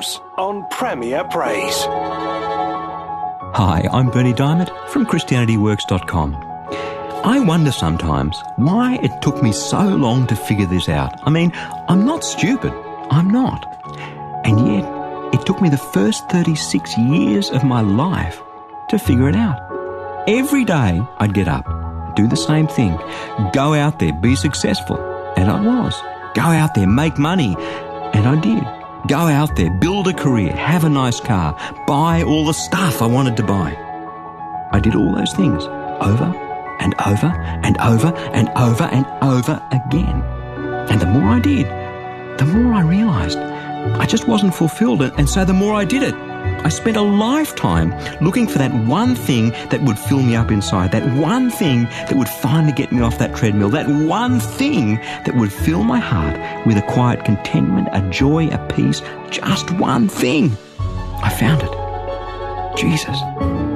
Williams on Premier Praise. Hi, I'm Bernie Diamond from ChristianityWorks.com. I wonder sometimes why it took me so long to figure this out. I mean, I'm not stupid. I'm not. And yet, it took me the first 36 years of my life to figure it out. Every day I'd get up, do the same thing, go out there, be successful, and I was. Go out there, make money, and I did. Go out there, build a career, have a nice car, buy all the stuff I wanted to buy. I did all those things over and over and over and over and over again. And the more I did, the more I realised I just wasn't fulfilled, and so the more I did it, I spent a lifetime looking for that one thing that would fill me up inside, that one thing that would finally get me off that treadmill, that one thing that would fill my heart with a quiet contentment, a joy, a peace, just one thing. I found it. Jesus.